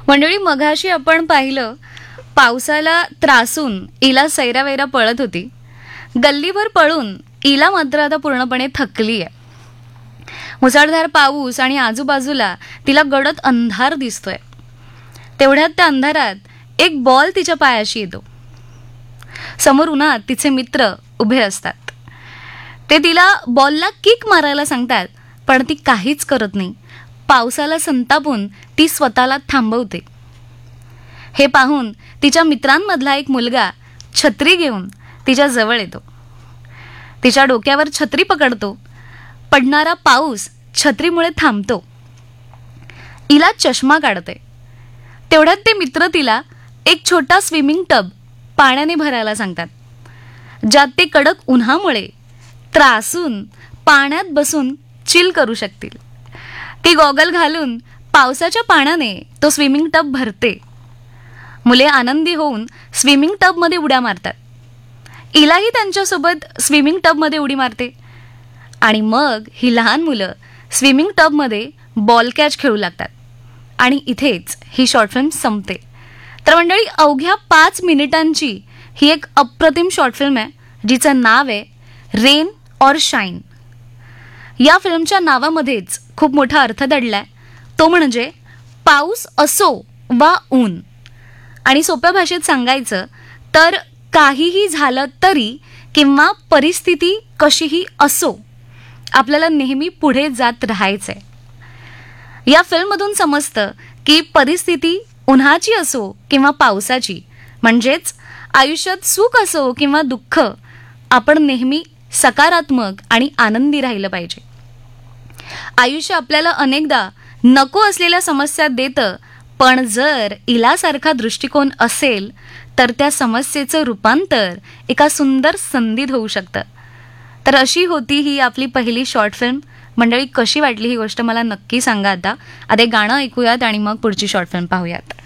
मंडळी, मघाशी आपण पाहिलं पावसाला त्रासून इला सैरावैरा पळत होती. गल्लीभर पळून इला मात्र आता पूर्णपणे थकली आहे. मुसळधार पाऊस आणि आजूबाजूला तिला गडद अंधार दिसतोय. तेवढ्यात त्या अंधारात एक बॉल तिच्या पायाशी येतो. समोर उन्हात तिचे मित्र उभे असतात. ते तिला बॉलला किक मारायला सांगतात, पण ती काहीच करत नाही. पावसाला संतापून ती स्वतःला थांबवते. हे पाहून तिच्या मित्रांमधला एक मुलगा छत्री घेऊन तिच्या जवळ येतो. तिच्या डोक्यावर छत्री पकडतो. पडणारा पाऊस छत्रीमुळे थांबतो. इला चष्मा काढते. तेवढ्यात ते मित्र तिला एक छोटा स्विमिंग टब पाण्याने भरायला सांगतात, ज्यात ते कडक उन्हामुळे त्रासून पाण्यात बसून चिल करू शकतील. ती गॉगल घालून पावसाच्या पाण्याने तो स्विमिंग टब भरते. मुले आनंदी होऊन स्विमिंग टबमध्ये उड्या मारतात. इलाही त्यांच्यासोबत स्विमिंग टबमध्ये उडी मारते. आणि मग ही लहान मुलं स्विमिंग टबमध्ये बॉल कॅच खेळू लागतात. आणि इथेच ही शॉर्ट फिल्म संपते. तर मंडळी, अवघ्या 5 मिनिटांची ही एक अप्रतिम शॉर्ट फिल्म आहे, जिचं नाव आहे रेन और शाईन. या फिल्मच्या नावामध्येच खूप मोठा अर्थ दडलाय. तो म्हणजे पाऊस असो वा ऊन. आणि सोप्या भाषेत सांगायचं तर काहीही झालं तरी किंवा परिस्थिती कशीही असो, आपल्याला नेहमी पुढे जात राहायचंय. या फिल्ममधून समजतं की परिस्थिती उन्हाची असो किंवा पावसाची, म्हणजेच आयुष्यात सुख असो किंवा दुःख, आपण नेहमी सकारात्मक आणि आनंदी राहिलं पाहिजे. आयुष्य आपल्याला अनेकदा नको असलेल्या समस्या देतं, पण जर इलासारखा दृष्टिकोन असेल तर त्या समस्येचं रूपांतर एका सुंदर संधीत होऊ शकतं. तर अशी होती ही आपली पहिली शॉर्ट फिल्म. मंडळी, कशी वाटली ही गोष्ट मला नक्की सांगा. आता एक गाणं ऐकूयात आणि मग पुढची शॉर्ट फिल्म पाहूयात.